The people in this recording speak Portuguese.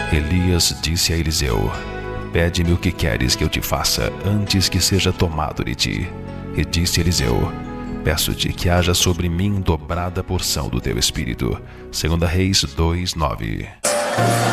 Elias disse a Eliseu: pede-me o que queres que eu te faça antes que seja tomado de ti. E disse Eliseu: peço-te que haja sobre mim dobrada porção do teu espírito. 2 Reis 2:9.